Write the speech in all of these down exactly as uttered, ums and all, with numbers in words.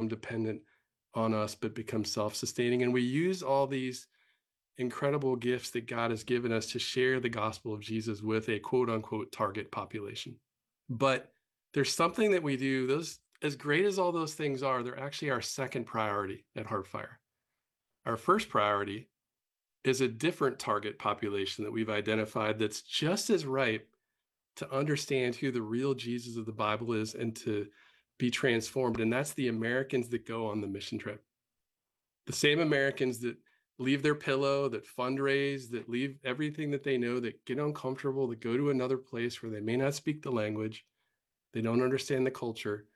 become dependent on us, but become self-sustaining. And we use all these incredible gifts that God has given us to share the gospel of Jesus with a quote unquote target population. But there's something that we do, those, as great as all those things are, they're actually our second priority at Heartfire. Our first priority is a different target population that we've identified that's just as ripe to understand who the real Jesus of the Bible is and to be transformed. And that's the Americans that go on the mission trip. The same Americans that leave their pillow, that fundraise, that leave everything that they know, that get uncomfortable, that go to another place where they may not speak the language, they don't understand the culture.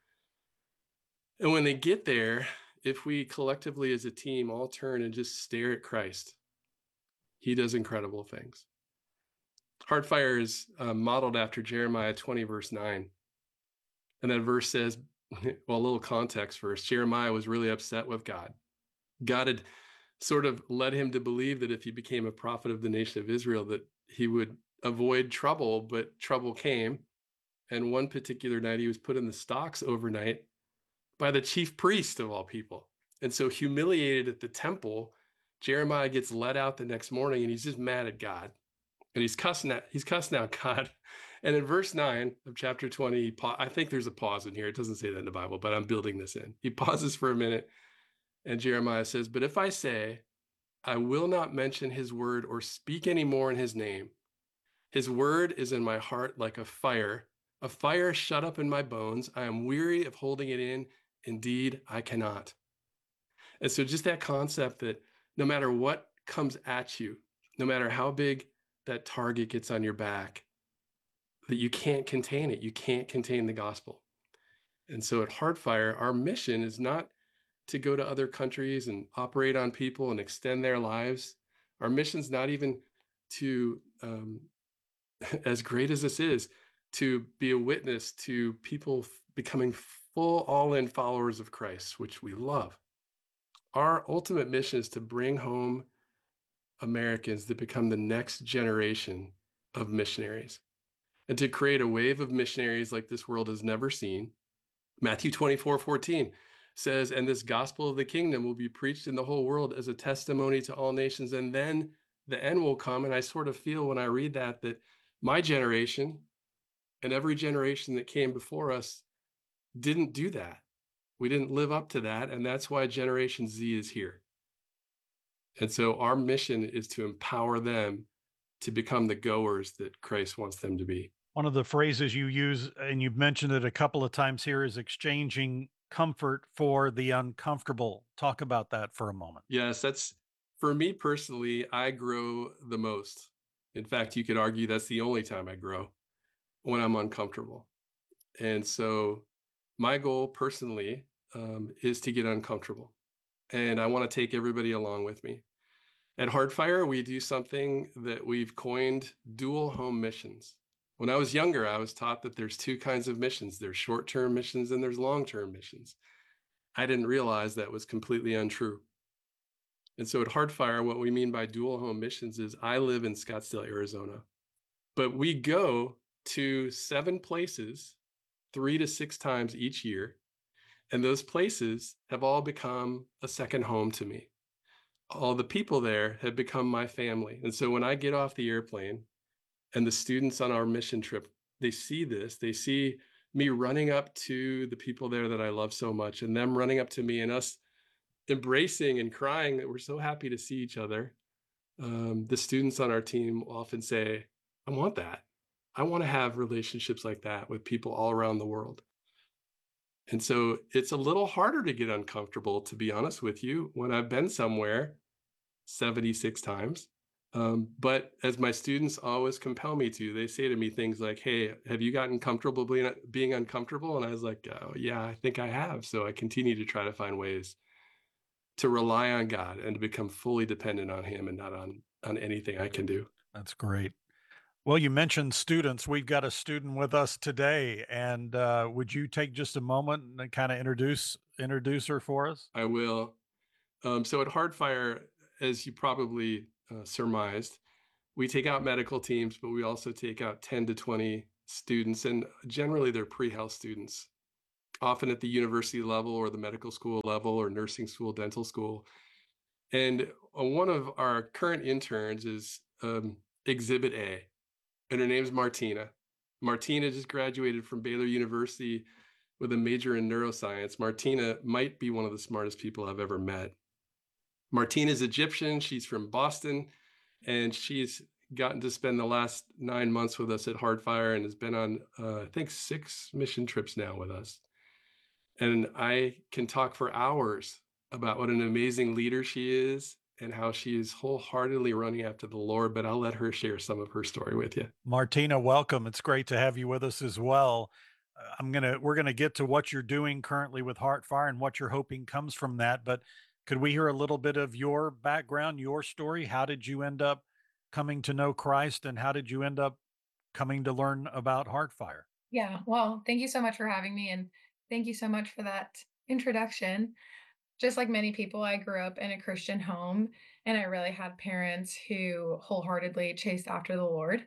And when they get there, if we collectively as a team all turn and just stare at Christ, he does incredible things. Heartfire is uh, modeled after Jeremiah twenty, verse nine. And that verse says, well, a little context first. Jeremiah was really upset with God. God had sort of led him to believe that if he became a prophet of the nation of Israel, that he would avoid trouble, but trouble came. And one particular night, he was put in the stocks overnight by the chief priest of all people. And so humiliated at the temple, Jeremiah gets let out the next morning, and he's just mad at God. And he's cussing out, he's cussing out God. And in verse nine of chapter twenty, I think there's a pause in here. It doesn't say that in the Bible, but I'm building this in. He pauses for a minute, and Jeremiah says, "But if I say, I will not mention his word or speak any more in his name, his word is in my heart like a fire, a fire shut up in my bones. I am weary of holding it in. Indeed, I cannot." And so just that concept that no matter what comes at you, no matter how big that target gets on your back, that you can't contain it. You can't contain the gospel. And so at Heartfire, our mission is not to go to other countries and operate on people and extend their lives. Our mission's not even to, um, as great as this is, to be a witness to people becoming full all-in followers of Christ, which we love. Our ultimate mission is to bring home Americans that become the next generation of missionaries and to create a wave of missionaries like this world has never seen. Matthew twenty-four fourteen says, "And this gospel of the kingdom will be preached in the whole world as a testimony to all nations, and then the end will come." And I sort of feel when I read that, that my generation and every generation that came before us didn't do that. We didn't live up to that. And that's why Generation Z is here. And so our mission is to empower them to become the goers that Christ wants them to be. One of the phrases you use, and you've mentioned it a couple of times here, is exchanging comfort for the uncomfortable. Talk about that for a moment. Yes, that's, for me personally, I grow the most. In fact, you could argue that's the only time I grow, when I'm uncomfortable. And so my goal personally um, is to get uncomfortable. And I want to take everybody along with me. At Heartfire, we do something that we've coined dual home missions. When I was younger, I was taught that there's two kinds of missions. There's short-term missions and there's long-term missions. I didn't realize that was completely untrue. And so at Heartfire, what we mean by dual home missions is I live in Scottsdale, Arizona, but we go to seven places three to six times each year. And those places have all become a second home to me. All the people there have become my family. And so when I get off the airplane and the students on our mission trip, they see this, they see me running up to the people there that I love so much and them running up to me and us embracing and crying that we're so happy to see each other. Um, the students on our team often say, I want that. I want to have relationships like that with people all around the world. And so it's a little harder to get uncomfortable, to be honest with you, when I've been somewhere seventy-six times. Um, but as my students always compel me to, they say to me things like, "Hey, have you gotten comfortable being, being uncomfortable?" And I was like, "Oh, yeah, I think I have." So I continue to try to find ways to rely on God and to become fully dependent on him and not on, on anything I can do. That's great. Well, you mentioned students. We've got a student with us today, and uh, would you take just a moment and kind of introduce introduce her for us? I will. Um, so at Hardfire, as you probably uh, surmised, we take out medical teams, but we also take out ten to twenty students, and generally they're pre-health students. often at the university level or the medical school level or nursing school, dental school. And uh, one of our current interns is um, Exhibit A, and her name's Martina. Martina just graduated from Baylor University with a major in neuroscience. Martina might be one of the smartest people I've ever met. Martina's Egyptian. She's from Boston, and she's gotten to spend the last nine months with us at Hardfire and has been on, uh, I think, six mission trips now with us. And I can talk for hours about what an amazing leader she is and how she is wholeheartedly running after the Lord, but I'll let her share some of her story with you. Martina, welcome. It's great to have you with us as well. Uh, I'm gonna we're gonna get to what you're doing currently with Heartfire and what you're hoping comes from that. But could we hear a little bit of your background, your story? How did you end up coming to know Christ, and how did you end up coming to learn about Heartfire? Yeah, well, thank you so much for having me, and thank you so much for that introduction. Just like many people, I grew up in a Christian home, and I really had parents who wholeheartedly chased after the Lord.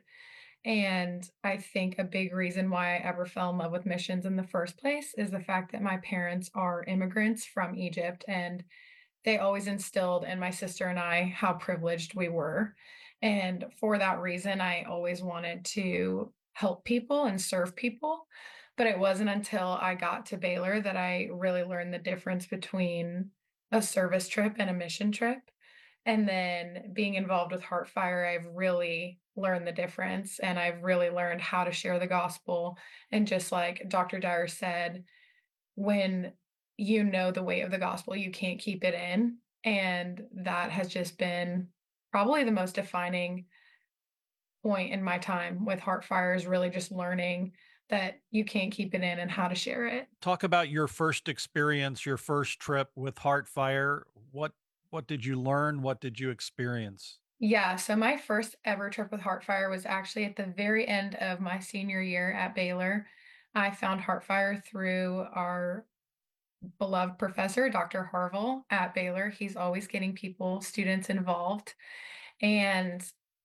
And I think a big reason why I ever fell in love with missions in the first place is the fact that my parents are immigrants from Egypt, and they always instilled in my sister and I how privileged we were. And for that reason, I always wanted to help people and serve people. But it wasn't until I got to Baylor that I really learned the difference between a service trip and a mission trip. And then being involved with Heartfire, I've really learned the difference and I've really learned how to share the gospel. And just like Doctor Dyer said, when you know the weight of the gospel, you can't keep it in. And that has just been probably the most defining point in my time with Heartfire is really just learning that you can't keep it in and how to share it. Talk about your first experience, your first trip with Heartfire. What what did you learn? What did you experience? Yeah, so my first ever trip with Heartfire was actually at the very end of my senior year at Baylor. I found Heartfire through our beloved professor, Doctor Harville at Baylor. He's always getting people, students involved. And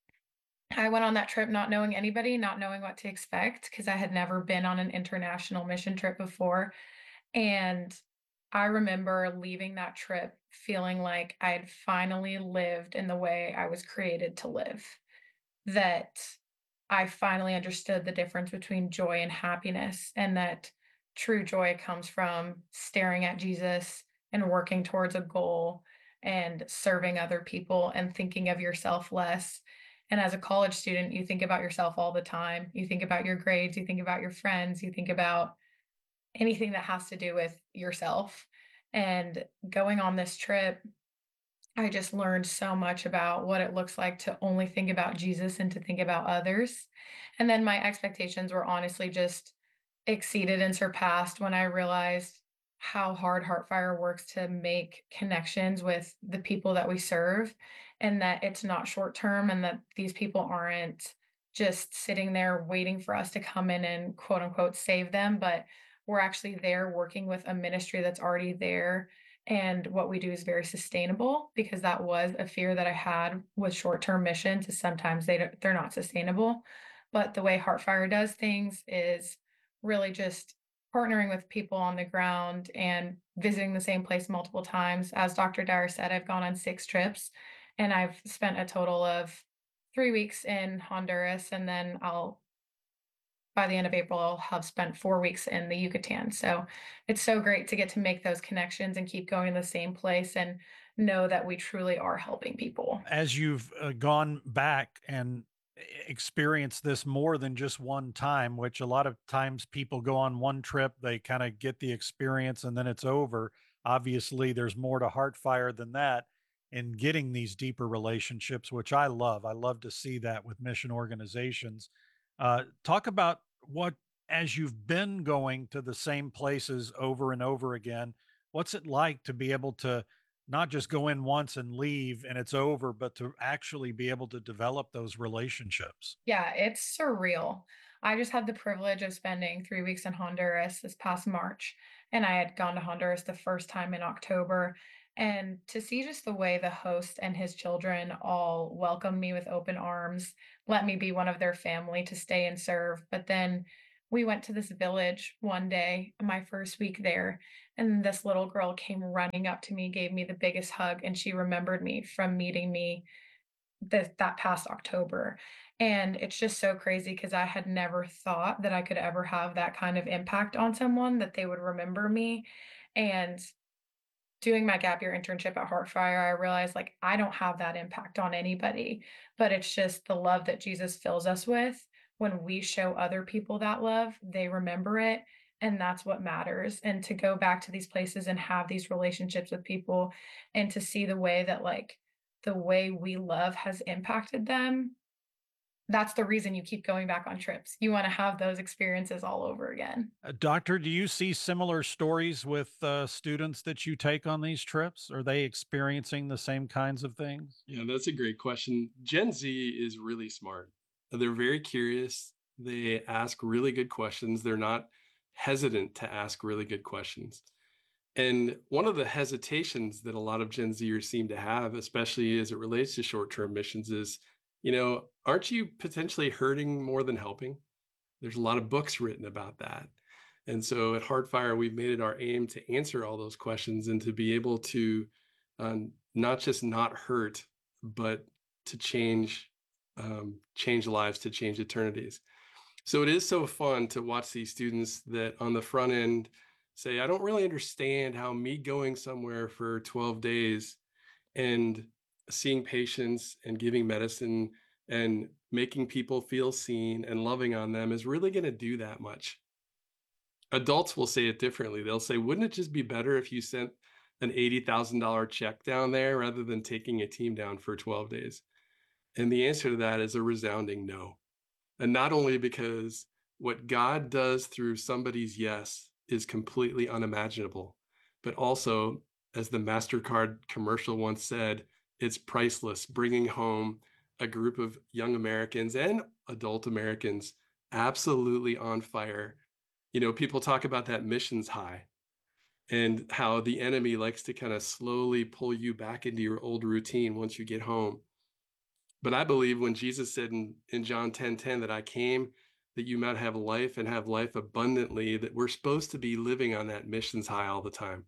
I went on that trip not knowing anybody, not knowing what to expect, because I had never been on an international mission trip before. And I remember leaving that trip feeling like I had finally lived in the way I was created to live, that I finally understood the difference between joy and happiness, and that true joy comes from staring at Jesus and working towards a goal and serving other people and thinking of yourself less. And as a college student, you think about yourself all the time. You think about your grades, you think about your friends, you think about anything that has to do with yourself. And going on this trip, I just learned so much about what it looks like to only think about Jesus and to think about others. And then my expectations were honestly just exceeded and surpassed when I realized how hard Heartfire works to make connections with the people that we serve, and that it's not short term, and that these people aren't just sitting there waiting for us to come in and quote unquote save them, but we're actually there working with a ministry that's already there. And what we do is very sustainable, because that was a fear that I had with short-term missions is sometimes they don't, they're not sustainable. But the way Heartfire does things is really just partnering with people on the ground and visiting the same place multiple times. As Doctor Dyer said, I've gone on six trips and I've spent a total of three weeks in Honduras, and then I'll by the end of April, I'll have spent four weeks in the Yucatan. So it's so great to get to make those connections and keep going to the same place and know that we truly are helping people. As you've uh, gone back and e- experienced this more than just one time, which a lot of times people go on one trip, they kind of get the experience and then it's over. Obviously, there's more to Heartfire than that in getting these deeper relationships, which I love. I love to see that with mission organizations. Uh, talk about what, as you've been going to the same places over and over again, what's it like to be able to not just go in once and leave and it's over, but to actually be able to develop those relationships. Yeah, it's surreal. I just had the privilege of spending three weeks in Honduras this past March, and I had gone to Honduras the first time in October. And to see just the way the host and his children all welcomed me with open arms, let me be one of their family to stay and serve. But then we went to this village one day, my first week there, and this little girl came running up to me, gave me the biggest hug, and she remembered me from meeting me that that past October. And it's just so crazy because I had never thought that I could ever have that kind of impact on someone, that they would remember me. And doing my gap year internship at Heartfire, I realized like I don't have that impact on anybody, but it's just the love that Jesus fills us with. When we show other people that love, they remember it. And that's what matters. And to go back to these places and have these relationships with people and to see the way that, like, the way we love has impacted them, that's the reason you keep going back on trips. You want to have those experiences all over again. Uh, Doctor, do you see similar stories with uh, students that you take on these trips? Are they experiencing the same kinds of things? Yeah, that's a great question. Gen Z is really smart. They're very curious. They ask really good questions. They're not hesitant to ask really good questions. And one of the hesitations that a lot of Gen Zers seem to have, especially as it relates to short-term missions, is, you know, aren't you potentially hurting more than helping? There's a lot of books written about that. And so at Heartfire, we've made it our aim to answer all those questions and to be able to um, not just not hurt, but to change um, change lives, to change eternities. So it is so fun to watch these students that on the front end say, I don't really understand how me going somewhere for twelve days and seeing patients and giving medicine and making people feel seen and loving on them is really going to do that much. Adults will say it differently. They'll say, wouldn't it just be better if you sent an eighty thousand dollars check down there rather than taking a team down for twelve days? And the answer to that is a resounding no. And not only because what God does through somebody's yes is completely unimaginable, but also, as the MasterCard commercial once said, it's priceless, bringing home a group of young Americans and adult Americans absolutely on fire. You know, people talk about that missions high and how the enemy likes to kind of slowly pull you back into your old routine once you get home. But I believe when Jesus said in, in John ten ten that I came that you might have life and have life abundantly, that we're supposed to be living on that missions high all the time.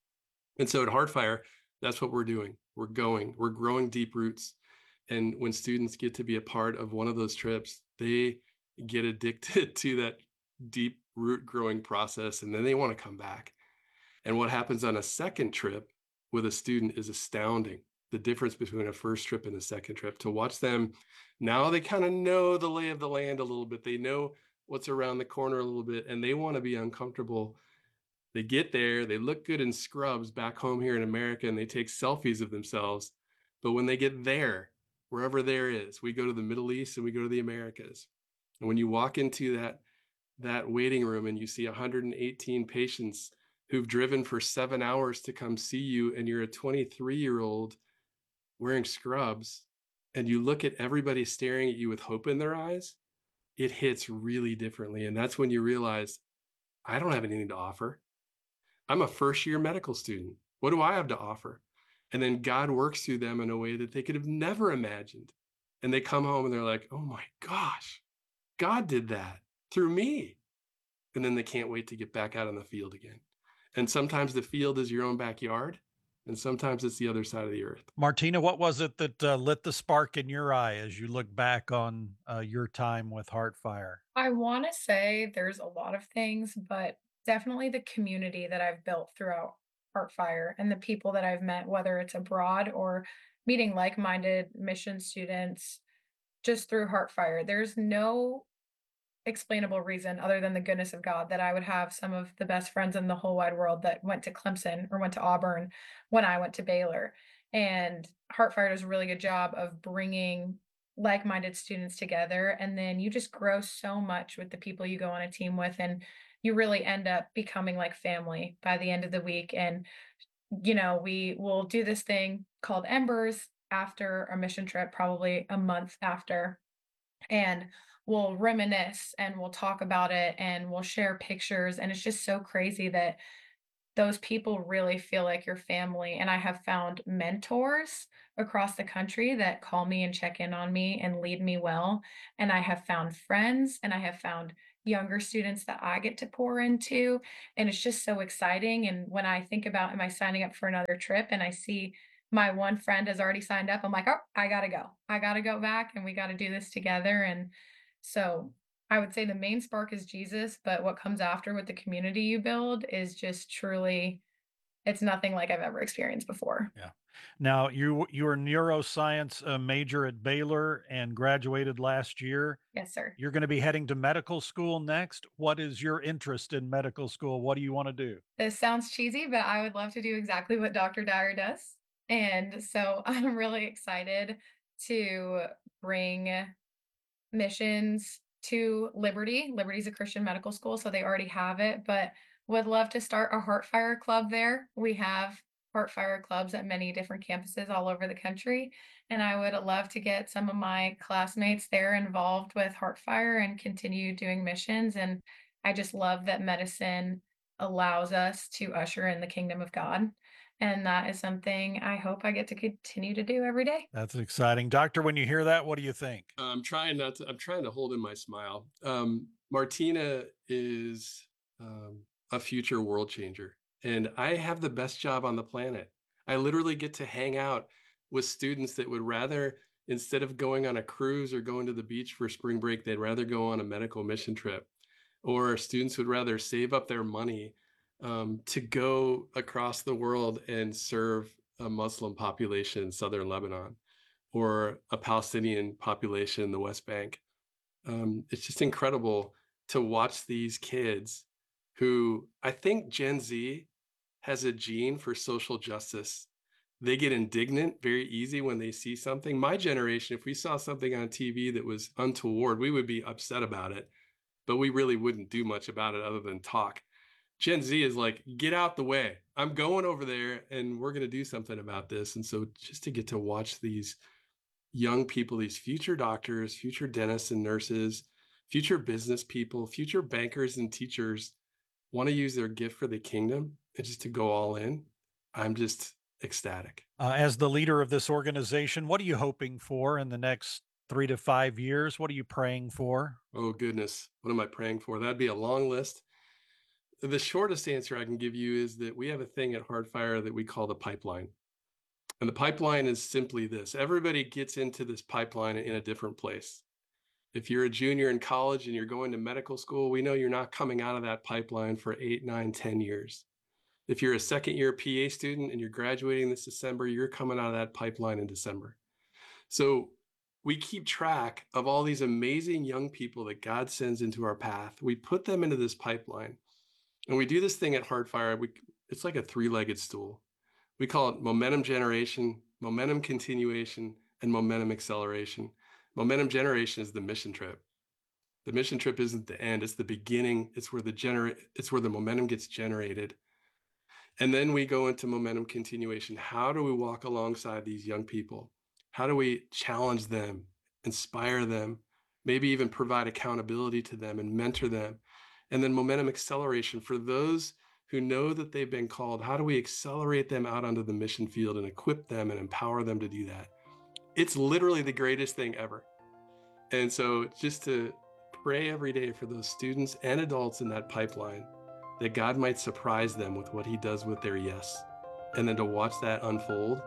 And so at Heartfire, that's what we're doing. We're going, we're growing deep roots. And when students get to be a part of one of those trips, they get addicted to that deep root growing process, and then they want to come back. And what happens on a second trip with a student is astounding. The difference between a first trip and a second trip, to watch them now, they kind of know the lay of the land a little bit. They know what's around the corner a little bit, and they want to be uncomfortable. They get there, they look good in scrubs back home here in America, and they take selfies of themselves. But when they get there, wherever there is, we go to the Middle East and we go to the Americas. And when you walk into that that waiting room and you see one hundred eighteen patients who've driven for seven hours to come see you, and you're a twenty-three year old wearing scrubs, and you look at everybody staring at you with hope in their eyes, it hits really differently. And that's when you realize, I don't have anything to offer. I'm a first year medical student. What do I have to offer? And then God works through them in a way that they could have never imagined. And they come home and they're like, oh my gosh, God did that through me. And then they can't wait to get back out on the field again. And sometimes the field is your own backyard, and sometimes it's the other side of the earth. Martina, what was it that uh, lit the spark in your eye as you look back on uh, your time with Heartfire? I want to say there's a lot of things, but definitely the community that I've built throughout Heartfire and the people that I've met, whether it's abroad or meeting like minded mission students just through Heartfire. There's no explainable reason other than the goodness of God that I would have some of the best friends in the whole wide world that went to Clemson or went to Auburn when I went to Baylor. And Heartfire does a really good job of bringing like-minded students together, and then you just grow so much with the people you go on a team with, and you really end up becoming like family by the end of the week. And you know, we will do this thing called Embers after our mission trip, probably a month after, and we'll reminisce and we'll talk about it and we'll share pictures. And it's just so crazy that those people really feel like your family. And I have found mentors across the country that call me and check in on me and lead me well. And I have found friends and I have found younger students that I get to pour into. And it's just so exciting. And when I think about, am I signing up for another trip and I see my one friend has already signed up, I'm like, oh, I gotta go. I gotta go back and we gotta do this together. And so I would say the main spark is Jesus, but what comes after with the community you build is just truly, it's nothing like I've ever experienced before. Yeah. Now, you you were a neuroscience uh, major at Baylor and graduated last year. Yes, sir. You're going to be heading to medical school next. What is your interest in medical school? What do you want to do? This sounds cheesy, but I would love to do exactly what doctor Dyer does. And so I'm really excited to bring missions to Liberty. Liberty's a Christian medical school, so they already have it, but would love to start a Heartfire club there. We have Heartfire clubs at many different campuses all over the country, and I would love to get some of my classmates there involved with Heartfire and continue doing missions. And I just love that medicine allows us to usher in the kingdom of God. And that is something I hope I get to continue to do every day. That's exciting. Doctor, when you hear that, what do you think? I'm trying not to, I'm trying to hold in my smile. Um, Martina is um, a future world changer, and I have the best job on the planet. I literally get to hang out with students that would rather, instead of going on a cruise or going to the beach for spring break, they'd rather go on a medical mission trip. Or students would rather save up their money um, to go across the world and serve a Muslim population in southern Lebanon or a Palestinian population in the West Bank. Um, it's just incredible to watch these kids who, I think Gen Z has a gene for social justice. They get indignant very easy when they see something. My generation, if we saw something on T V that was untoward, we would be upset about it, but we really wouldn't do much about it other than talk. Gen Z is like, get out the way. I'm going over there and we're going to do something about this. And so just to get to watch these young people, these future doctors, future dentists and nurses, future business people, future bankers and teachers want to use their gift for the kingdom and just to go all in, I'm just ecstatic. Uh, as the leader of this organization, what are you hoping for in the next three to five years? What are you praying for? Oh, goodness. What am I praying for? That'd be a long list. The shortest answer I can give you is that we have a thing at Heartfire that we call the pipeline. And the pipeline is simply this. Everybody gets into this pipeline in a different place. If you're a junior in college and you're going to medical school, we know you're not coming out of that pipeline for eight, nine, ten years. If you're a second year P A student and you're graduating this December, you're coming out of that pipeline in December. So we keep track of all these amazing young people that God sends into our path. We put them into this pipeline. And we do this thing at Heartfire. We, it's like a three-legged stool. We call it momentum generation, momentum continuation, and momentum acceleration. Momentum generation is the mission trip. The mission trip isn't the end, it's the beginning. It's where the gener- it's where the momentum gets generated. And then we go into momentum continuation. How do we walk alongside these young people? How do we challenge them, inspire them, maybe even provide accountability to them and mentor them? And then momentum acceleration for those who know that they've been called. How do we accelerate them out onto the mission field and equip them and empower them to do that? It's literally the greatest thing ever. And so just to pray every day for those students and adults in that pipeline, that God might surprise them with what he does with their yes. And then to watch that unfold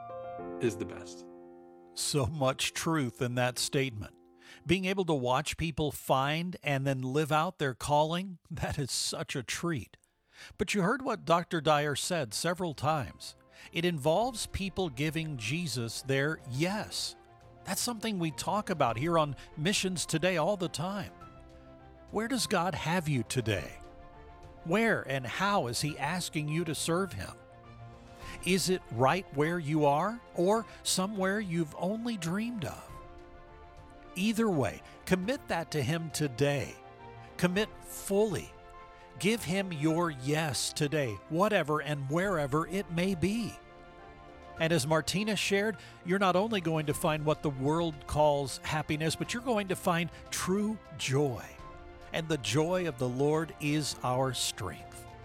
is the best. So much truth in that statement. Being able to watch people find and then live out their calling, that is such a treat. But you heard what Doctor Dyer said several times. It involves people giving Jesus their yes. That's something we talk about here on Missions Today all the time. Where does God have you today? Where and how is he asking you to serve him? Is it right where you are or somewhere you've only dreamed of? Either way, commit that to him today. Commit fully. Give him your yes today, whatever and wherever it may be. And as Martina shared, you're not only going to find what the world calls happiness, but you're going to find true joy. And the joy of the Lord is our strength.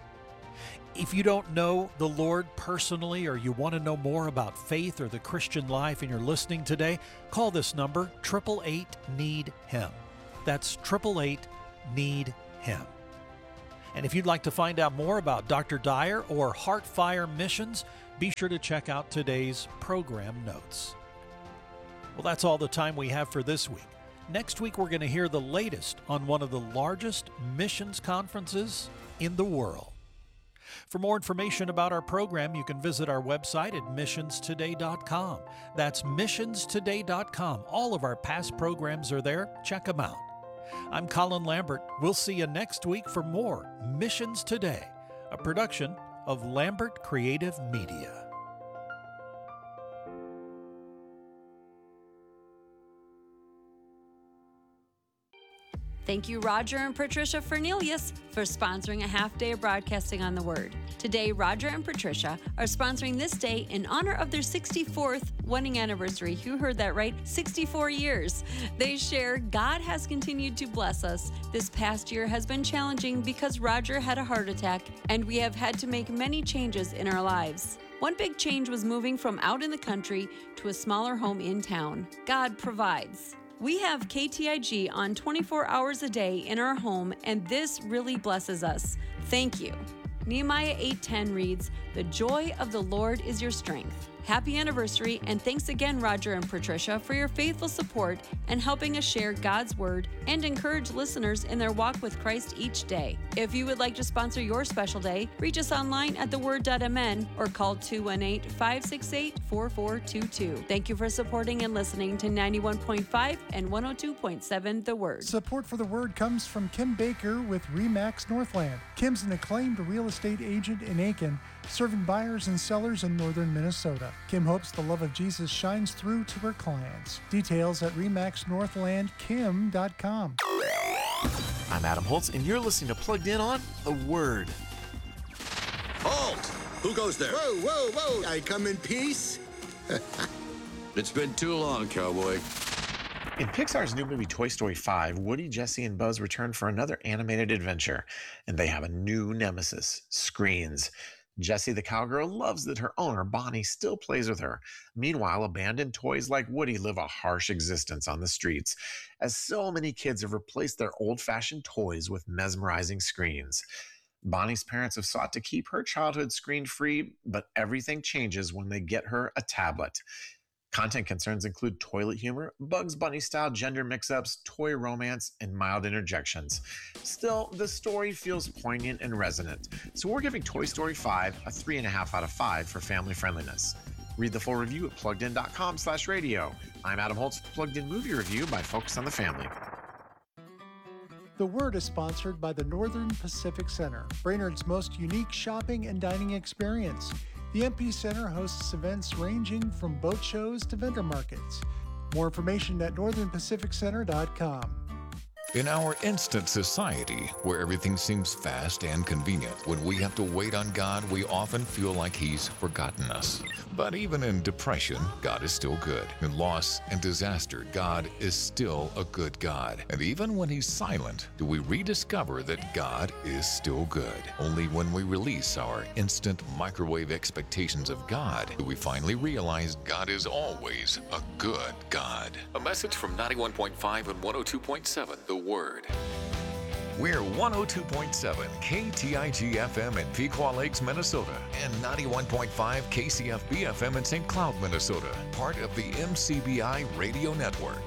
If you don't know the Lord personally, or you want to know more about faith or the Christian life and you're listening today, call this number, eight eight eight, need him. That's eight eight eight, need Him. And if you'd like to find out more about Doctor Dyer or Heartfire Missions, be sure to check out today's program notes. Well, that's all the time we have for this week. Next week, we're going to hear the latest on one of the largest missions conferences in the world. For more information about our program, you can visit our website at missions today dot com. That's missions today dot com. All of our past programs are there. Check them out. I'm Colin Lambert. We'll see you next week for more Missions Today, a production of Lambert Creative Media. Thank you, Roger and Patricia Fernelius, for sponsoring a half day of broadcasting on the Word. Today, Roger and Patricia are sponsoring this day in honor of their sixty-fourth wedding anniversary. You heard that right, sixty-four years. They share, God has continued to bless us. This past year has been challenging because Roger had a heart attack, and we have had to make many changes in our lives. One big change was moving from out in the country to a smaller home in town. God provides. We have K T I G on twenty-four hours a day in our home, and this really blesses us. Thank you. Nehemiah eight ten reads, "The joy of the Lord is your strength." Happy anniversary, and thanks again, Roger and Patricia, for your faithful support and helping us share God's Word and encourage listeners in their walk with Christ each day. If you would like to sponsor your special day, reach us online at the word dot m n or call two one eight, five six eight, four four two two. Thank you for supporting and listening to ninety-one point five and one oh two point seven The Word. Support for The Word comes from Kim Baker with RE/MAX Northland. Kim's an acclaimed real estate agent in Aiken, serving buyers and sellers in northern Minnesota. Kim hopes the love of Jesus shines through to her clients. Details at remax northland kim dot com. I'm Adam Holtz, and you're listening to Plugged In on The Word. Halt! Who goes there? Whoa, whoa, whoa! I come in peace? It's been too long, cowboy. In Pixar's new movie Toy Story five, Woody, Jesse, and Buzz return for another animated adventure, and they have a new nemesis, screens. Jessie the cowgirl loves that her owner, Bonnie, still plays with her. Meanwhile, abandoned toys like Woody live a harsh existence on the streets, as so many kids have replaced their old-fashioned toys with mesmerizing screens. Bonnie's parents have sought to keep her childhood screen-free, but everything changes when they get her a tablet. Content concerns include toilet humor, Bugs Bunny-style gender mix-ups, toy romance, and mild interjections. Still, the story feels poignant and resonant, so we're giving Toy Story five a three point five out of five for family friendliness. Read the full review at plugged in dot com slash radio. I'm Adam Holtz, Plugged In Movie Review by Focus on the Family. The Word is sponsored by the Northern Pacific Center, Brainerd's most unique shopping and dining experience. The M P Center hosts events ranging from boat shows to vendor markets. More information at northern pacific center dot com. In our instant society, where everything seems fast and convenient, when we have to wait on God, we often feel like He's forgotten us. But even in depression, God is still good. In loss and disaster, God is still a good God. And even when He's silent, do we rediscover that God is still good? Only when we release our instant microwave expectations of God do we finally realize God is always a good God. A message from ninety-one point five and one oh two point seven, The Word. We're one oh two point seven K T I G F M in Pequot Lakes, Minnesota, and ninety-one point five K C F B F M in Saint Cloud, Minnesota, part of the M C B I Radio Network.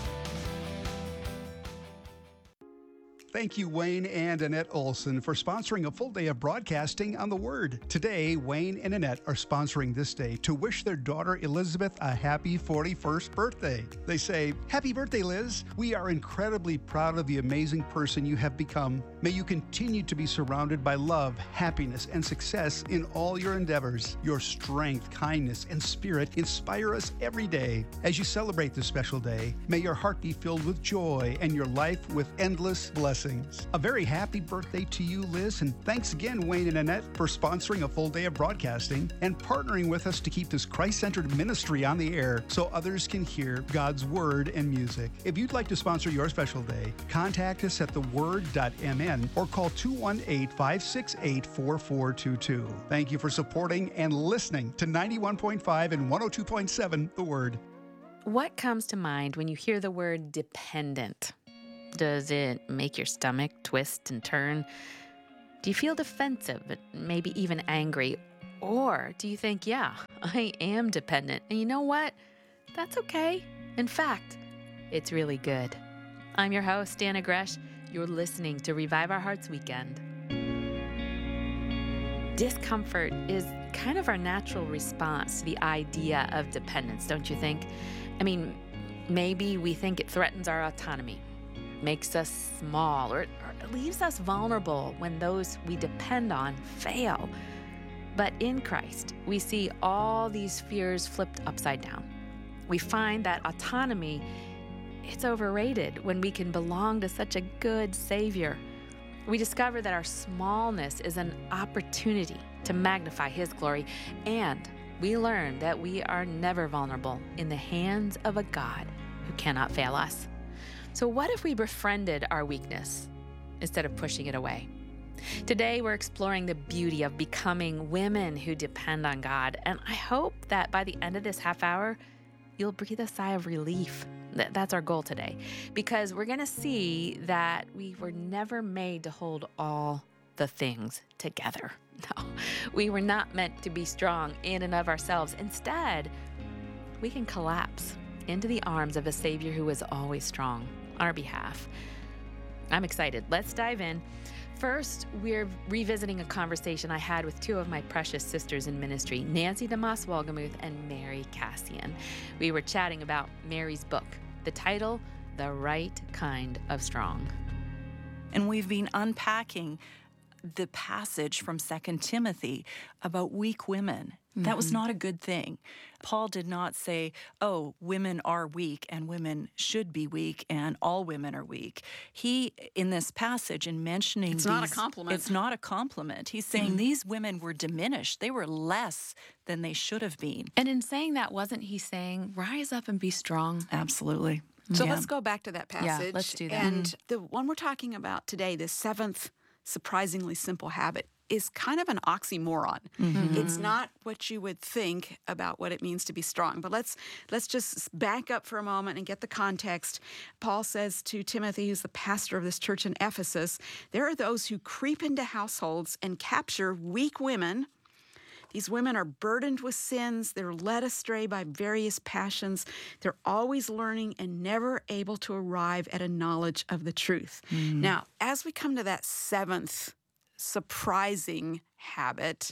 Thank you, Wayne and Annette Olson, for sponsoring a full day of broadcasting on The Word. Today, Wayne and Annette are sponsoring this day to wish their daughter Elizabeth a happy forty-first birthday. They say, "Happy birthday, Liz. We are incredibly proud of the amazing person you have become. May you continue to be surrounded by love, happiness, and success in all your endeavors. Your strength, kindness, and spirit inspire us every day. As you celebrate this special day, may your heart be filled with joy and your life with endless blessings. A very happy birthday to you, Liz, and thanks again, Wayne and Annette, for sponsoring a full day of broadcasting and partnering with us to keep this Christ-centered ministry on the air so others can hear God's Word and music. If you'd like to sponsor your special day, contact us at the word dot m n or call two one eight, five six eight, four four two two. Thank you for supporting and listening to ninety-one point five and one oh two point seven The Word. What comes to mind when you hear the word dependent? Does it make your stomach twist and turn? Do you feel defensive, maybe even angry? Or do you think, yeah, I am dependent, and you know what? That's okay. In fact, it's really good. I'm your host, Dana Gresh. You're listening to Revive Our Hearts Weekend. Discomfort is kind of our natural response to the idea of dependence, don't you think? I mean, maybe we think it threatens our autonomy, makes us small, or, or leaves us vulnerable when those we depend on fail. But in Christ, we see all these fears flipped upside down. We find that autonomy, it's overrated when we can belong to such a good Savior. We discover that our smallness is an opportunity to magnify His glory, and we learn that we are never vulnerable in the hands of a God who cannot fail us. So what if we befriended our weakness instead of pushing it away? Today, we're exploring the beauty of becoming women who depend on God, and I hope that by the end of this half hour, you'll breathe a sigh of relief. That's our goal today, because we're going to see that we were never made to hold all the things together. No, we were not meant to be strong in and of ourselves. Instead, we can collapse into the arms of a Savior who is always strong on our behalf. I'm excited. Let's dive in. First, we're revisiting a conversation I had with two of my precious sisters in ministry, Nancy DeMoss Wolgemuth and Mary Cassian. We were chatting about Mary's book, the title, The Right Kind of Strong. And we've been unpacking the passage from Second Timothy about weak women. Mm-hmm. That was not a good thing. Paul did not say, oh, women are weak and women should be weak and all women are weak. He, in this passage, in mentioning It's these, not a compliment. It's not a compliment. He's saying mm-hmm. these women were diminished. They were less than they should have been. And in saying that, wasn't he saying, rise up and be strong? Absolutely. So yeah. let's go back to that passage. Yeah, let's do that. And mm-hmm. the one we're talking about today, the seventh surprisingly simple habit, is kind of an oxymoron. Mm-hmm. It's not what you would think about what it means to be strong. But let's let's just back up for a moment and get the context. Paul says to Timothy, who's the pastor of this church in Ephesus, there are those who creep into households and capture weak women. These women are burdened with sins. They're led astray by various passions. They're always learning and never able to arrive at a knowledge of the truth. Mm. Now, as we come to that seventh surprising habit,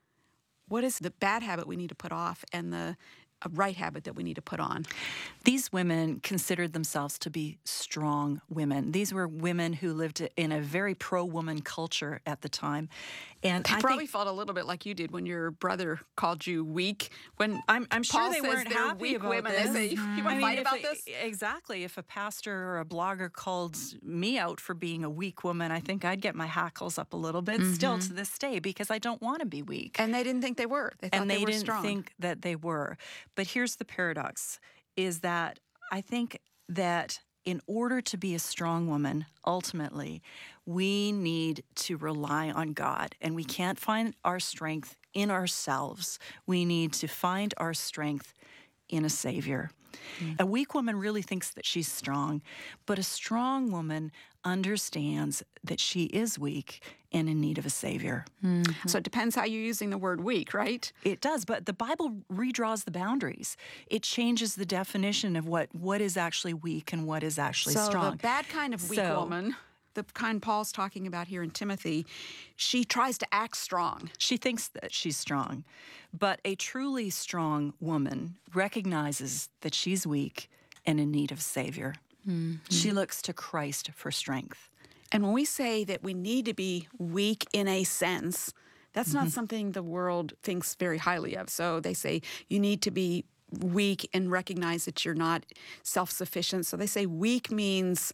what is the bad habit we need to put off and the a right habit that we need to put on? These women considered themselves to be strong women. These were women who lived in a very pro-woman culture at the time. And they I probably think, felt a little bit like you did when your brother called you weak. When I'm, I'm sure Paul they says weren't they're happy weak about women, this. They say, you, you want to fight about it, this? Exactly. If a pastor or a blogger called me out for being a weak woman, I think I'd get my hackles up a little bit mm-hmm. still to this day, because I don't want to be weak. And they didn't think they were. They thought and they, they were didn't strong. think that they were. But here's the paradox, is that I think that in order to be a strong woman, ultimately, we need to rely on God. And we can't find our strength in ourselves. We need to find our strength in a Savior. Mm-hmm. A weak woman really thinks that she's strong, but a strong woman understands that she is weak and in need of a Savior. Mm-hmm. So it depends how you're using the word weak, right? It does, but the Bible redraws the boundaries. It changes the definition of what, what is actually weak and what is actually so strong. So the bad kind of weak so, woman, the kind Paul's talking about here in Timothy, she tries to act strong. She thinks that she's strong. But a truly strong woman recognizes that she's weak and in need of a Savior. Mm-hmm. She looks to Christ for strength. And when we say that we need to be weak in a sense, that's mm-hmm. not something the world thinks very highly of. So they say you need to be weak and recognize that you're not self-sufficient. So they say weak means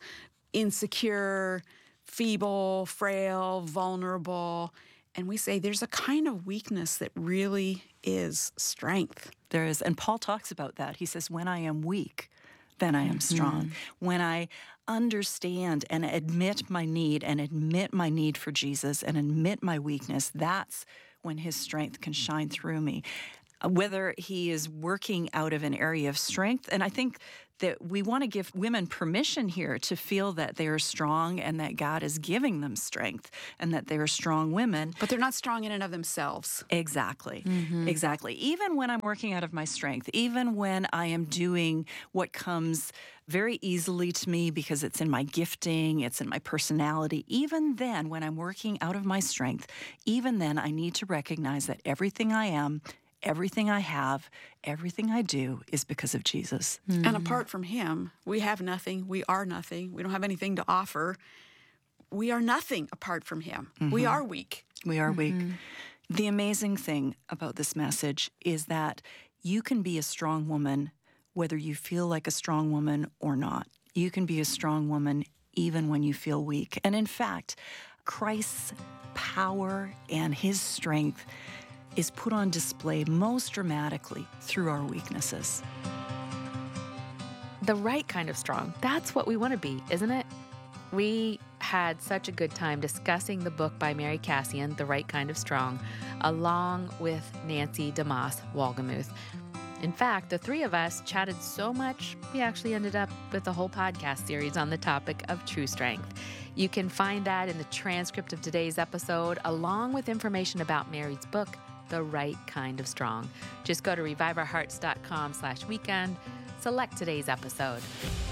insecure, feeble, frail, vulnerable. And we say there's a kind of weakness that really is strength. There is. And Paul talks about that. He says, when I am weak, then I am mm-hmm. strong. When I understand and admit my need and admit my need for Jesus and admit my weakness, that's when his strength can shine through me. uh, whether he is working out of an area of strength. And I think that we want to give women permission here to feel that they are strong and that God is giving them strength and that they are strong women. But they're not strong in and of themselves. Exactly. Mhm. Exactly. Even when I'm working out of my strength, even when I am doing what comes very easily to me because it's in my gifting, it's in my personality, even then, when I'm working out of my strength, even then, I need to recognize that everything I am, everything I have, everything I do is because of Jesus. And apart from him, we have nothing. We are nothing. We don't have anything to offer. We are nothing apart from him. We Mhm. are weak. We are weak. The amazing thing about this message is that you can be a strong woman whether you feel like a strong woman or not. You can be a strong woman even when you feel weak. And in fact, Christ's power and his strength is put on display most dramatically through our weaknesses. The right kind of strong. That's what we want to be, isn't it? We had such a good time discussing the book by Mary Cassian, The Right Kind of Strong, along with Nancy DeMoss Wolgemuth. In fact, the three of us chatted so much, we actually ended up with a whole podcast series on the topic of true strength. You can find that in the transcript of today's episode, along with information about Mary's book, The Right Kind of Strong. Just go to revive our hearts dot com slash weekend, select today's episode.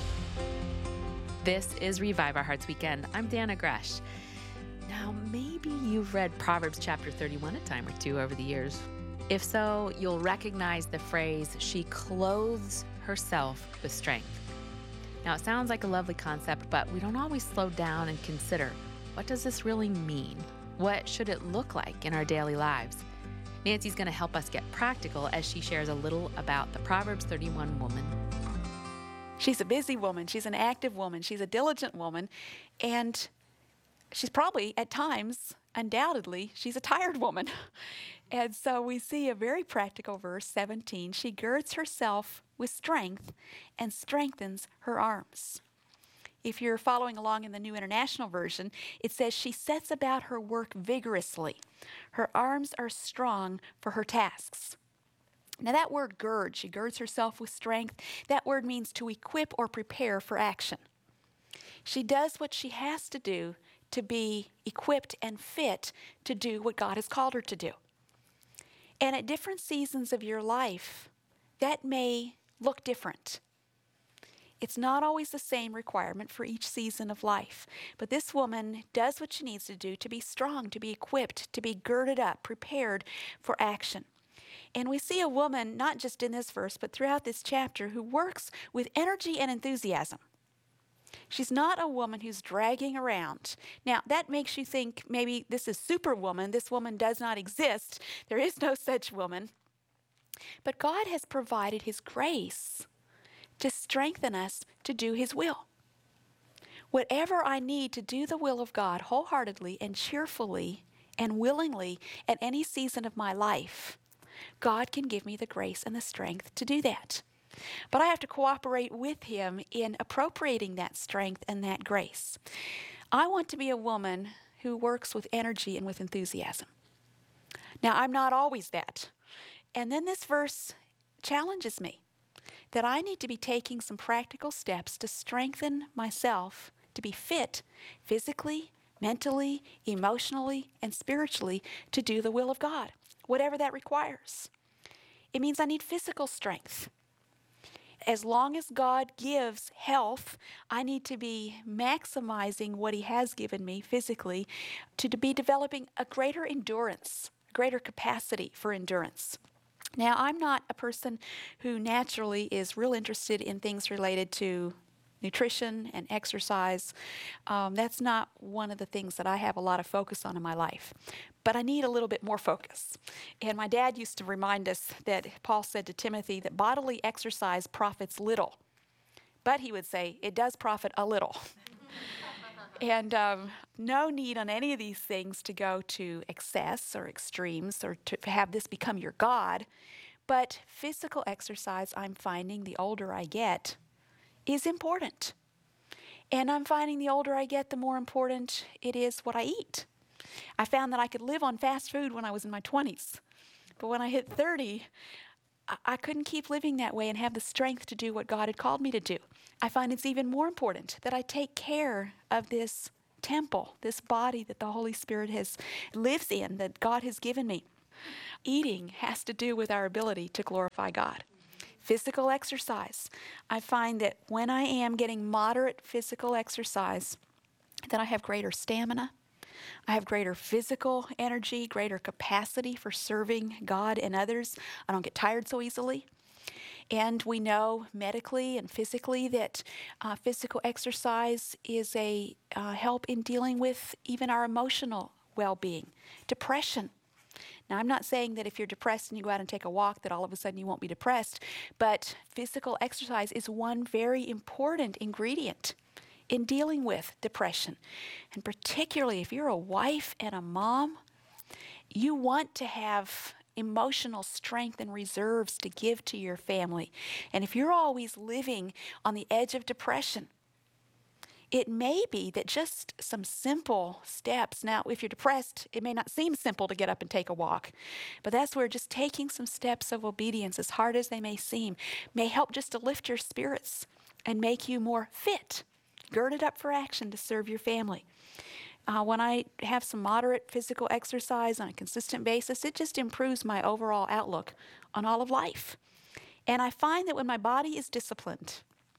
This is Revive Our Hearts Weekend. I'm Dana Gresh. Now, maybe you've read Proverbs chapter thirty-one a time or two over the years. If so, you'll recognize the phrase, she clothes herself with strength. Now, it sounds like a lovely concept, but we don't always slow down and consider, what does this really mean? What should it look like in our daily lives? Nancy's going to help us get practical as she shares a little about the Proverbs thirty-one woman. She's a busy woman. She's an active woman. She's a diligent woman. And she's probably, at times, undoubtedly, she's a tired woman. And so we see a very practical verse, seventeen. She girds herself with strength and strengthens her arms. If you're following along in the New International Version, it says she sets about her work vigorously. Her arms are strong for her tasks. Now that word gird, she girds herself with strength, that word means to equip or prepare for action. She does what she has to do to be equipped and fit to do what God has called her to do. And at different seasons of your life, that may look different. It's not always the same requirement for each season of life. But this woman does what she needs to do to be strong, to be equipped, to be girded up, prepared for action. And we see a woman, not just in this verse, but throughout this chapter, who works with energy and enthusiasm. She's not a woman who's dragging around. Now, that makes you think maybe this is superwoman. This woman does not exist. There is no such woman. But God has provided his grace to strengthen us to do his will. Whatever I need to do the will of God wholeheartedly and cheerfully and willingly at any season of my life, God can give me the grace and the strength to do that. But I have to cooperate with him in appropriating that strength and that grace. I want to be a woman who works with energy and with enthusiasm. Now, I'm not always that. And then this verse challenges me that I need to be taking some practical steps to strengthen myself to be fit physically, mentally, emotionally, and spiritually to do the will of God, whatever that requires. It means I need physical strength. As long as God gives health, I need to be maximizing what he has given me physically to be developing a greater endurance, a greater capacity for endurance. Now, I'm not a person who naturally is real interested in things related to nutrition and exercise. Um, that's not one of the things that I have a lot of focus on in my life. But I need a little bit more focus. And my dad used to remind us that Paul said to Timothy that bodily exercise profits little. But he would say, it does profit a little. And um, no need on any of these things to go to excess or extremes or to have this become your God. But physical exercise, I'm finding the older I get, is important. And I'm finding the older I get, the more important it is what I eat. I found that I could live on fast food when I was in my twenties. But when I hit thirty, I, I couldn't keep living that way and have the strength to do what God had called me to do. I find it's even more important that I take care of this temple, this body that the Holy Spirit has lives in, that God has given me. Eating has to do with our ability to glorify God. Physical exercise. I find that when I am getting moderate physical exercise, that I have greater stamina. I have greater physical energy, greater capacity for serving God and others. I don't get tired so easily. And we know medically and physically that uh, physical exercise is a uh, help in dealing with even our emotional well-being. Depression. Now, I'm not saying that if you're depressed and you go out and take a walk that all of a sudden you won't be depressed, but physical exercise is one very important ingredient in dealing with depression. And particularly if you're a wife and a mom, you want to have emotional strength and reserves to give to your family. And if you're always living on the edge of depression, it may be that just some simple steps. Now, if you're depressed, it may not seem simple to get up and take a walk, but that's where just taking some steps of obedience, as hard as they may seem, may help just to lift your spirits and make you more fit, girded up for action to serve your family. Uh, when I have some moderate physical exercise on a consistent basis, it just improves my overall outlook on all of life. And I find that when my body is disciplined,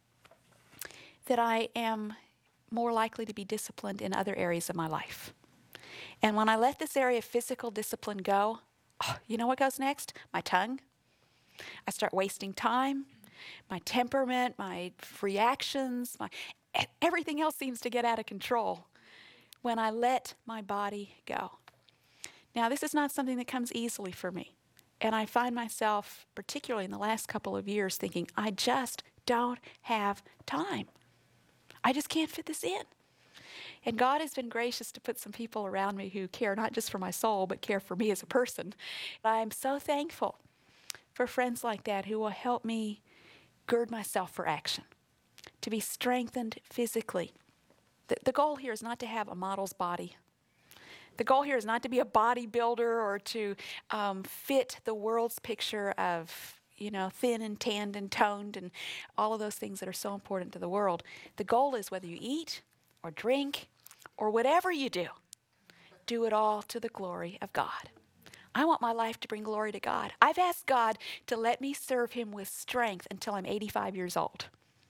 that I am more likely to be disciplined in other areas of my life. And when I let this area of physical discipline go, oh, you know what goes next? My tongue. I start wasting time. My temperament, my reactions, my everything else seems to get out of control when I let my body go. Now, this is not something that comes easily for me. And I find myself, particularly in the last couple of years, thinking, I just don't have time. I just can't fit this in. And God has been gracious to put some people around me who care not just for my soul, but care for me as a person. I'm so thankful for friends like that who will help me gird myself for action, to be strengthened physically. The, the goal here is not to have a model's body. The goal here is not to be a bodybuilder or to um, fit the world's picture of you know, thin and tanned and toned and all of those things that are so important to the world. The goal is whether you eat or drink or whatever you do, do it all to the glory of God. I want my life to bring glory to God. I've asked God to let me serve him with strength until I'm eighty-five years old.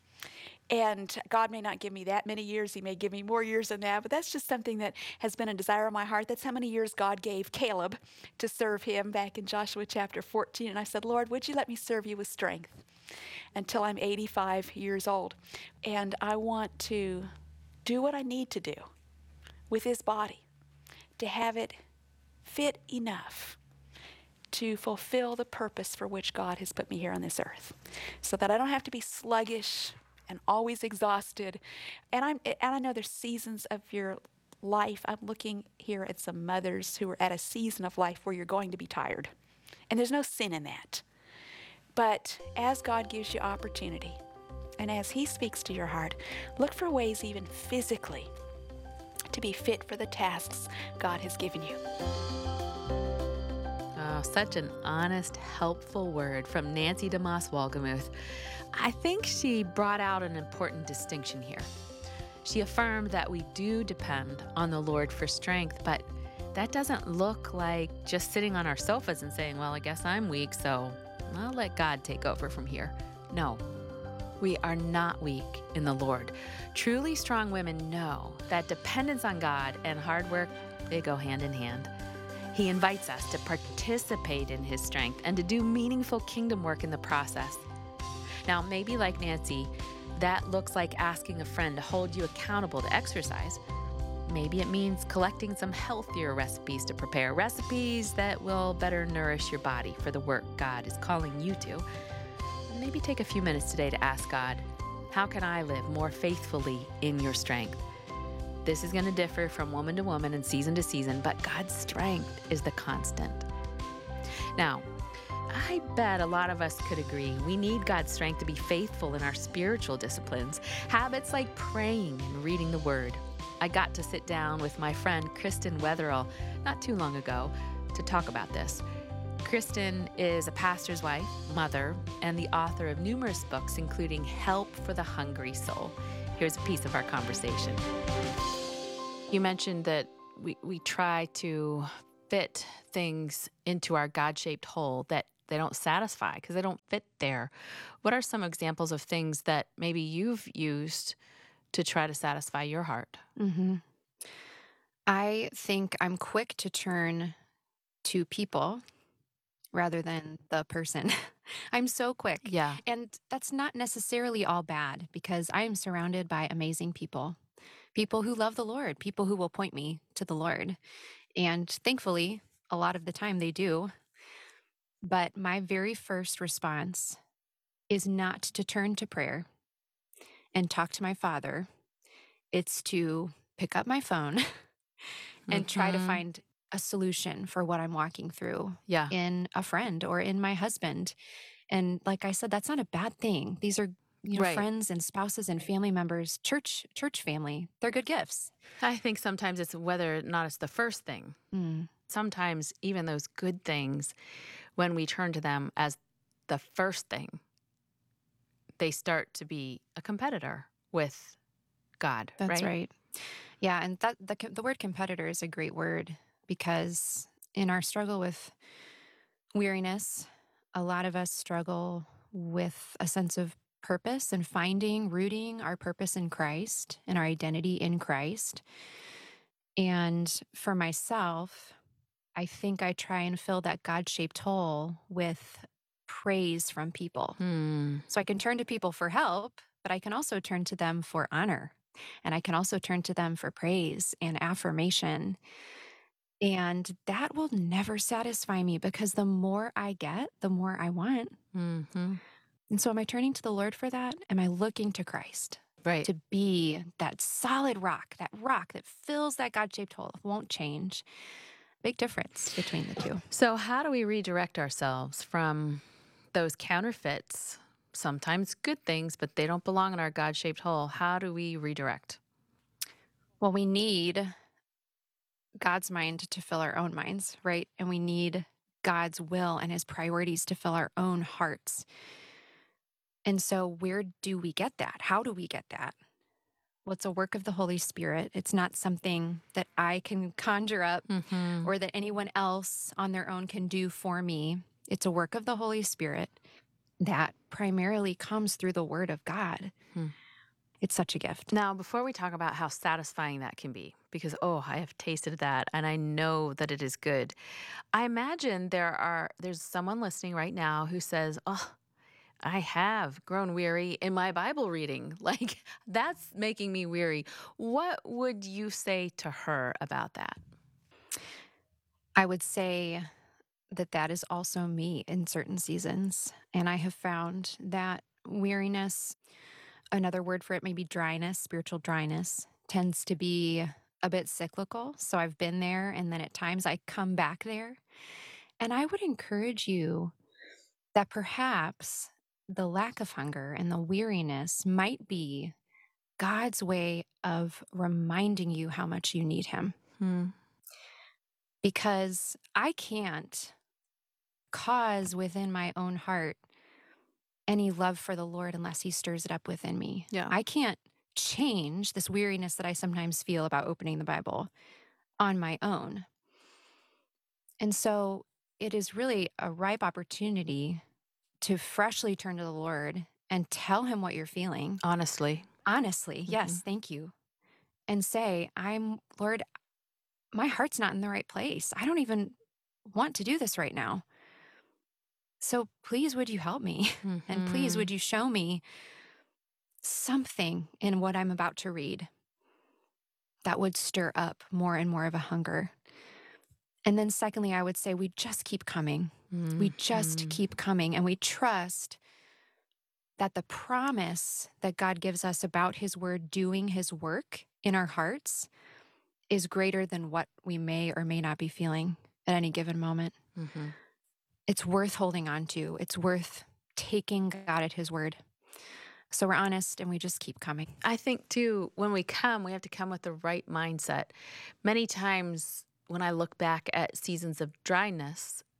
And God may not give me that many years. He may give me more years than that, but that's just something that has been a desire of my heart. That's how many years God gave Caleb to serve him back in Joshua chapter fourteen. And I said, Lord, would you let me serve you with strength until I'm eighty-five years old? And I want to do what I need to do with his body to have it fit enough to fulfill the purpose for which God has put me here on this earth, so that I don't have to be sluggish and always exhausted. And I'm and I know there's seasons of your life. I'm looking here at some mothers who are at a season of life where you're going to be tired. And there's no sin in that. But as God gives you opportunity, and as he speaks to your heart, look for ways even physically to be fit for the tasks God has given you. Oh, such an honest, helpful word from Nancy DeMoss Wolgemuth. I think she brought out an important distinction here. She affirmed that we do depend on the Lord for strength, but that doesn't look like just sitting on our sofas and saying, well, I guess I'm weak, so I'll let God take over from here. No, we are not weak in the Lord. Truly strong women know that dependence on God and hard work, they go hand in hand. He invites us to participate in his strength and to do meaningful kingdom work in the process. Now, maybe like Nancy, that looks like asking a friend to hold you accountable to exercise. Maybe it means collecting some healthier recipes to prepare, recipes that will better nourish your body for the work God is calling you to. Maybe take a few minutes today to ask God, how can I live more faithfully in your strength? This is going to differ from woman to woman and season to season, but God's strength is the constant. Now, I bet a lot of us could agree we need God's strength to be faithful in our spiritual disciplines, habits like praying and reading the Word. I got to sit down with my friend Kristen Wetherill not too long ago to talk about this. Kristen is a pastor's wife, mother, and the author of numerous books, including Help for the Hungry Soul. Here's a piece of our conversation. You mentioned that we, we try to fit things into our God-shaped hole that they don't satisfy because they don't fit there. What are some examples of things that maybe you've used to try to satisfy your heart? Mm-hmm. I think I'm quick to turn to people rather than the person. I'm so quick. Yeah. And that's not necessarily all bad because I am surrounded by amazing people, people who love the Lord, people who will point me to the Lord. And thankfully, a lot of the time they do. But my very first response is not to turn to prayer and talk to my Father. It's to pick up my phone and try to Mhm. find a solution for what I'm walking through Yeah. in a friend or in my husband. And like I said, that's not a bad thing. These are, you know, Right. friends and spouses and family members, church, church family. They're good gifts. I think sometimes it's whether or not it's the first thing. Mm. Sometimes even those good things, when we turn to them as the first thing, they start to be a competitor with God, That's right? right. Yeah, and that the co- the word competitor is a great word because in our struggle with weariness, a lot of us struggle with a sense of purpose and finding, rooting our purpose in Christ and our identity in Christ. And for myself, I think I try and fill that God-shaped hole with praise from people. Hmm. So I can turn to people for help, but I can also turn to them for honor. And I can also turn to them for praise and affirmation. And that will never satisfy me because the more I get, the more I want. Mm-hmm. And so am I turning to the Lord for that? Am I looking to Christ Right. to be that solid rock, that rock that fills that God-shaped hole, won't change? Big difference between the two. So how do we redirect ourselves from those counterfeits? Sometimes good things, but they don't belong in our God-shaped hole. How do we redirect? Well, we need God's mind to fill our own minds, right? And we need God's will and his priorities to fill our own hearts. And so where do we get that? How do we get that? Well, it's a work of the Holy Spirit. It's not something that I can conjure up Mm-hmm. or that anyone else on their own can do for me. It's a work of the Holy Spirit that primarily comes through the Word of God. Hmm. It's such a gift. Now, before we talk about how satisfying that can be, because, oh, I have tasted that and I know that it is good. I imagine there are, there's someone listening right now who says, oh, I have grown weary in my Bible reading. Like, that's making me weary. What would you say to her about that? I would say that that is also me in certain seasons. And I have found that weariness, another word for it may be dryness, spiritual dryness, tends to be a bit cyclical. So I've been there and then at times I come back there. And I would encourage you that perhaps the lack of hunger and the weariness might be God's way of reminding you how much you need him. Hmm. Because I can't cause within my own heart any love for the Lord unless he stirs it up within me. Yeah. I can't change this weariness that I sometimes feel about opening the Bible on my own. And so it is really a ripe opportunity to freshly turn to the Lord and tell him what you're feeling. Honestly. Honestly, yes, thank you. And say, I'm, Lord, my heart's not in the right place. I don't even want to do this right now. So please, would you help me? And please, would you show me something in what I'm about to read that would stir up more and more of a hunger? And then secondly, I would say we just keep coming. We just keep coming and we trust that the promise that God gives us about his word doing his work in our hearts is greater than what we may or may not be feeling at any given moment. Mm-hmm. It's worth holding on to. It's worth taking God at his word. So we're honest and we just keep coming. I think, too, when we come, we have to come with the right mindset. Many times when I look back at seasons of dryness,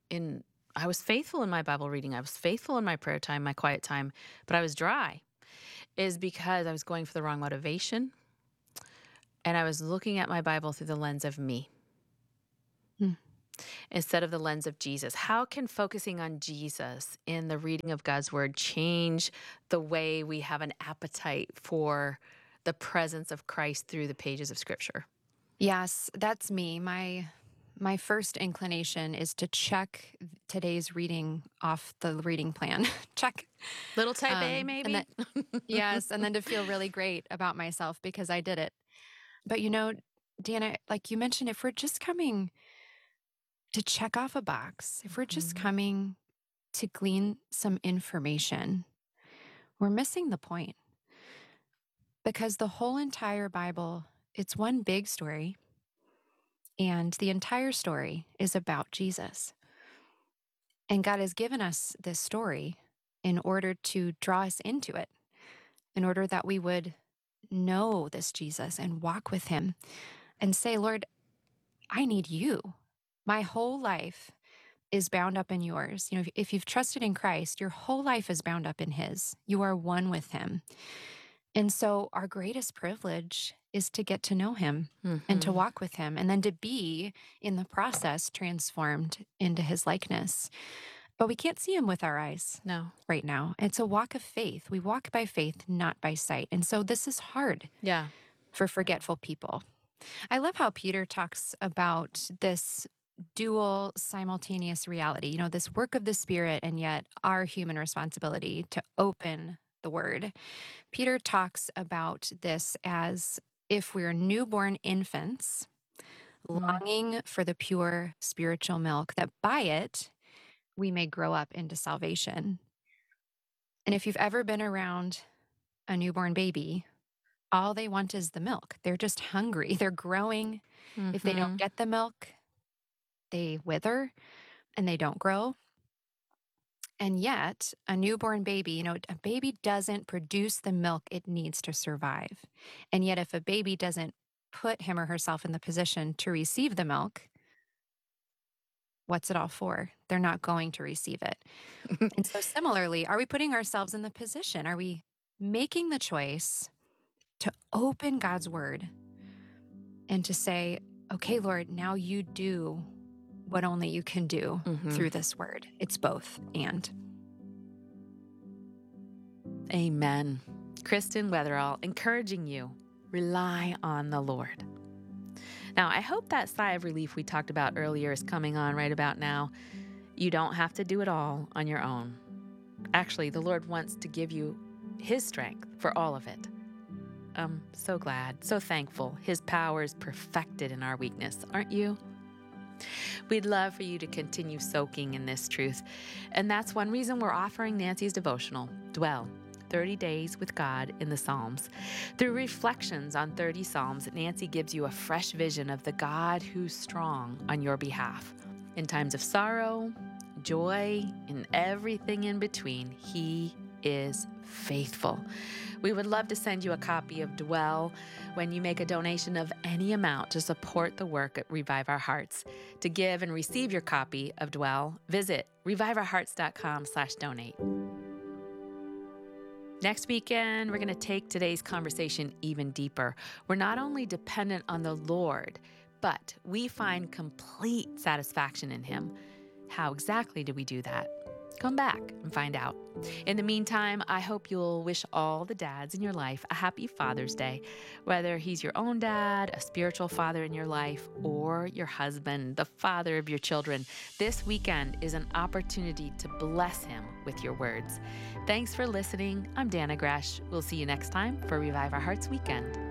in I was faithful in my Bible reading. I was faithful in my prayer time, my quiet time, but I was dry, is because I was going for the wrong motivation. And I was looking at my Bible through the lens of me Hmm. instead of the lens of Jesus. How can focusing on Jesus in the reading of God's word change the way we have an appetite for the presence of Christ through the pages of Scripture? Yes, that's me. My my first inclination is to check today's reading off the reading plan. Check. Little type Um, A, and maybe? then- yes, and then to feel really great about myself because I did it. But you know, Dana, like you mentioned, if we're just coming to check off a box, if we're just Mhm. coming to glean some information, we're missing the point. Because the whole entire Bible, it's one big story, and the entire story is about Jesus. And God has given us this story in order to draw us into it, in order that we would know this Jesus and walk with him and say, Lord, I need you. My whole life is bound up in yours. You know, if, if you've trusted in Christ, your whole life is bound up in his. You are one with him. And so our greatest privilege is to get to know him and to Mhm. walk with him and then to be in the process transformed into his likeness. But we can't see him with our eyes No. right now. It's a walk of faith. We walk by faith, not by sight. And so this is hard Yeah. for forgetful people. I love how Peter talks about this dual simultaneous reality, you know, this work of the Spirit and yet our human responsibility to open the word. Peter talks about this as if we're newborn infants longing for the pure spiritual milk, that by it we may grow up into salvation. And if you've ever been around a newborn baby, all they want is the milk. They're just hungry. They're growing. If they don't Mhm. get the milk, they wither and they don't grow. And yet, a newborn baby, you know, a baby doesn't produce the milk it needs to survive. And yet, if a baby doesn't put him or herself in the position to receive the milk, what's it all for? They're not going to receive it. And so, similarly, are we putting ourselves in the position? Are we making the choice to open God's word and to say, okay, Lord, now you do what only you can do Mhm. through this word? It's both and. Amen. Kristen Weatherall encouraging you, rely on the Lord. Now, I hope that sigh of relief we talked about earlier is coming on right about now. You don't have to do it all on your own. Actually, the Lord wants to give you his strength for all of it. I'm so glad, so thankful. His power is perfected in our weakness, aren't you? We'd love for you to continue soaking in this truth. And that's one reason we're offering Nancy's devotional, Dwell, thirty days with God in the Psalms. Through reflections on thirty Psalms, Nancy gives you a fresh vision of the God who's strong on your behalf. In times of sorrow, joy, and everything in between, he is faithful. We would love to send you a copy of Dwell when you make a donation of any amount to support the work at Revive Our Hearts. To give and receive your copy of Dwell, visit reviveourhearts.com slash donate. Next weekend, we're going to take today's conversation even deeper. We're not only dependent on the Lord, but we find complete satisfaction in him. How exactly do we do that? Come back and find out. In the meantime, I hope you'll wish all the dads in your life a happy Father's Day, whether he's your own dad, a spiritual father in your life, or your husband, the father of your children. This weekend is an opportunity to bless him with your words. Thanks for listening. I'm Dana Gresh. We'll see you next time for Revive Our Hearts Weekend.